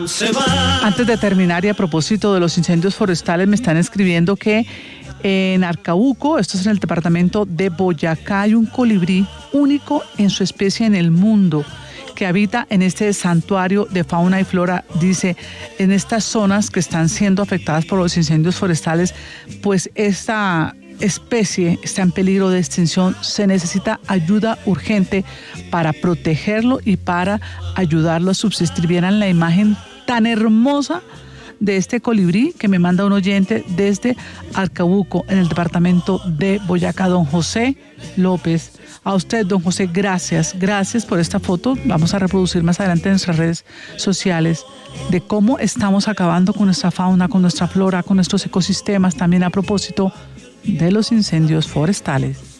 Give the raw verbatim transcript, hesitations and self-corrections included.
se va. Antes de terminar y a propósito de los incendios forestales, me están escribiendo que en Arcabuco, esto es en el departamento de Boyacá, hay un colibrí único en su especie en el mundo que habita en este santuario de fauna y flora. Dice, en estas zonas que están siendo afectadas por los incendios forestales, pues esta especie está en peligro de extinción. Se necesita ayuda urgente para protegerlo y para ayudarlo a subsistir. Vieran la imagen tan hermosa de este colibrí que me manda un oyente desde Arcabuco, en el departamento de Boyacá, don José López. A usted, don José, gracias, gracias por esta foto. Vamos a reproducir más adelante en nuestras redes sociales de cómo estamos acabando con nuestra fauna, con nuestra flora, con nuestros ecosistemas, también a propósito de los incendios forestales.